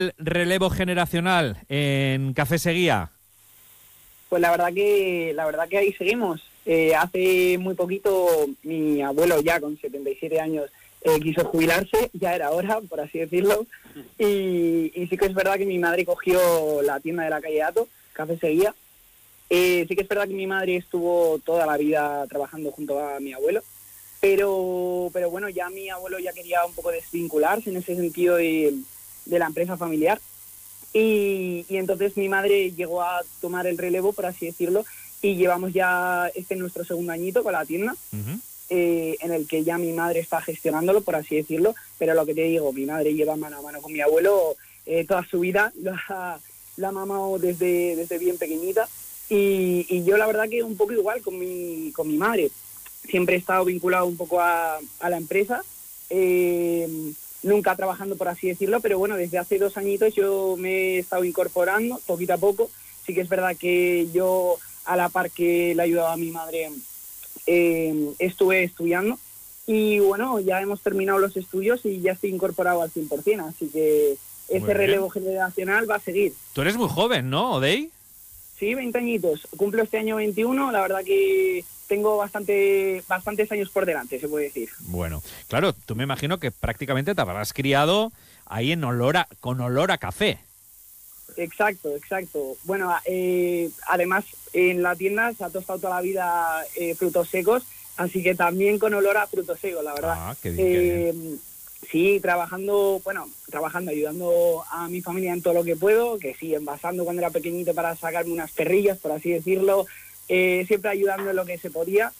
el relevo generacional en Café Seguía? Pues la verdad que ahí seguimos. Hace muy poquito mi abuelo, ya con 77 años, quiso jubilarse, ya era hora, por así decirlo, y sí que es verdad que mi madre cogió la tienda de la calle Ato, Café Seguía. Sí que es verdad que mi madre estuvo toda la vida trabajando junto a mi abuelo, pero bueno, ya mi abuelo ya quería un poco desvincularse en ese sentido de la empresa familiar. Y entonces mi madre llegó a tomar el relevo, por así decirlo, y llevamos ya nuestro segundo añito con la tienda, en el que ya mi madre está gestionándolo, por así decirlo, pero lo que te digo, mi madre lleva mano a mano con mi abuelo toda su vida, la ha mamado desde bien pequeñita, y yo la verdad que un poco igual con mi madre. Siempre he estado vinculado un poco a la empresa, nunca trabajando, por así decirlo, pero bueno, desde hace 2 añitos yo me he estado incorporando poquito a poco. Sí que es verdad que yo, a la par que le ayudaba a mi madre, estuve estudiando, y bueno, ya hemos terminado los estudios y ya estoy incorporado al 100%, así que ese relevo generacional va a seguir. Tú eres muy joven, ¿no, Odey? Sí, 20 añitos. Cumplo este año 21, la verdad que tengo bastantes años por delante, se puede decir. Bueno, claro, tú me imagino que prácticamente te habrás criado ahí con olor a café. Exacto. Bueno, además en la tienda se ha tostado toda la vida frutos secos, así que también con olor a frutos secos, la verdad. Ah, qué bien. Sí, trabajando, ayudando a mi familia en todo lo que puedo, que sí, envasando cuando era pequeñito para sacarme unas perrillas, por así decirlo, siempre ayudando en lo que se podía,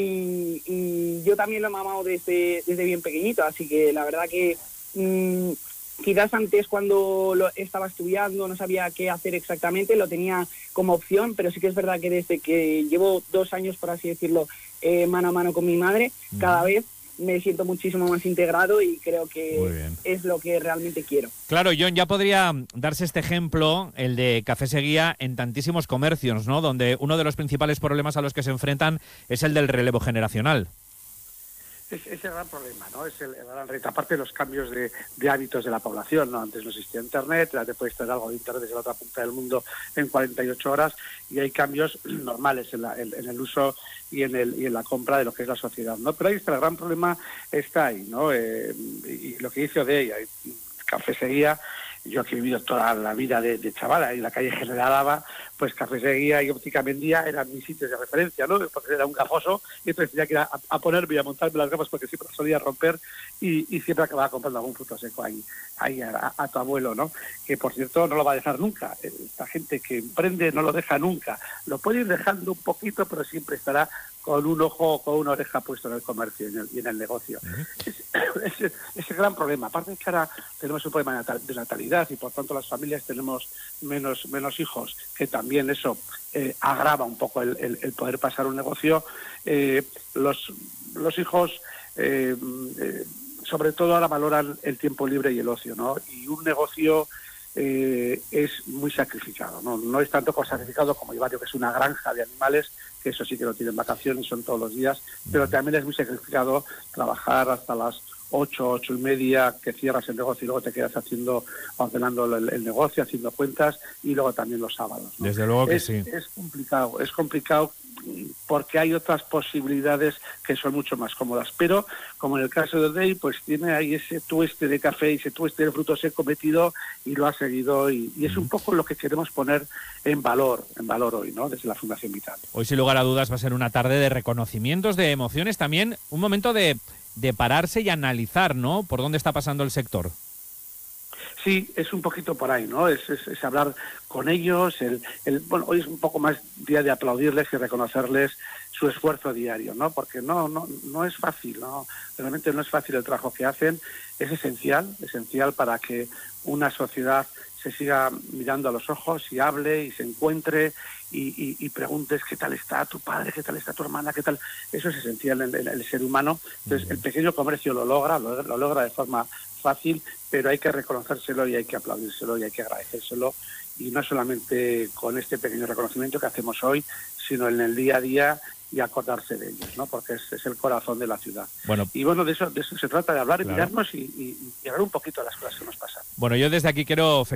y yo también lo he mamado desde bien pequeñito, así que la verdad que quizás antes, cuando estaba estudiando, no sabía qué hacer exactamente, lo tenía como opción, pero sí que es verdad que desde que llevo 2 años, por así decirlo, mano a mano con mi madre, cada vez me siento muchísimo más integrado, y creo que es lo que realmente quiero. Claro, John, ya podría darse este ejemplo, el de Café Seguía, en tantísimos comercios, ¿no? Donde uno de los principales problemas a los que se enfrentan es el del relevo generacional. Es el gran problema, ¿no? Es el gran reto, aparte de los cambios de hábitos de la población, ¿no? Antes no existía Internet, ahora te puedes traer algo de Internet desde la otra punta del mundo en 48 horas, y hay cambios normales en el uso y en la compra de lo que es la sociedad, ¿no? Pero ahí está, el gran problema está ahí, ¿no? Y lo que dice Odey, Café Seguía, yo que he vivido toda la vida de chavala en la calle General Álava, pues Café Seguía y Óptica Mendía eran mis sitios de referencia, ¿no? Porque era un gafoso, y entonces tenía que ir a ponerme y a montarme las gafas, porque siempre solía romper, y siempre acababa comprando algún fruto seco ahí a tu abuelo, ¿no? Que por cierto no lo va a dejar nunca. Esta gente que emprende no lo deja nunca. Lo puede ir dejando un poquito, pero siempre estará con un ojo o con una oreja puesto en el comercio y en el negocio. Es el gran problema. Aparte que ahora tenemos un problema de natalidad, y por tanto las familias tenemos menos hijos, que también eso agrava un poco el poder pasar un negocio. Los hijos sobre todo ahora valoran el tiempo libre y el ocio, ¿no? Y un negocio es muy sacrificado, ¿no? No es tanto sacrificado como llevar, yo que es una granja de animales, que eso sí que no tienen vacaciones, son todos los días, pero también es muy sacrificado trabajar hasta las 8:30, que cierras el negocio y luego te quedas ordenando el negocio, haciendo cuentas, y luego también los sábados, ¿no? Desde luego que sí. Es complicado porque hay otras posibilidades que son mucho más cómodas, pero como en el caso de Odey, pues tiene ahí ese tueste de café y ese tueste de fruto seco metido, y lo ha seguido, y es un poco lo que queremos poner en valor hoy, ¿no? Desde la Fundación Vital. Hoy, sin lugar a dudas, va a ser una tarde de reconocimientos, de emociones, también un momento de pararse y analizar, ¿no?, por dónde está pasando el sector. Sí, es un poquito por ahí, ¿no? Es hablar con ellos, bueno, hoy es un poco más día de aplaudirles y reconocerles su esfuerzo diario, ¿no? Porque no es fácil, ¿no? Realmente no es fácil el trabajo que hacen. Es esencial para que una sociedad se siga mirando a los ojos y hable y se encuentre y preguntes qué tal está tu padre, qué tal está tu hermana, qué tal. Eso es esencial en el ser humano. Entonces, el pequeño comercio lo logra de forma fácil, pero hay que reconocérselo y hay que aplaudírselo y hay que agradecérselo, y no solamente con este pequeño reconocimiento que hacemos hoy, sino en el día a día y acordarse de ellos, ¿no? Porque es el corazón de la ciudad. Bueno, y bueno, de eso se trata, de hablar y mirarnos y hablar un poquito de las cosas que nos pasan. Bueno, yo desde aquí quiero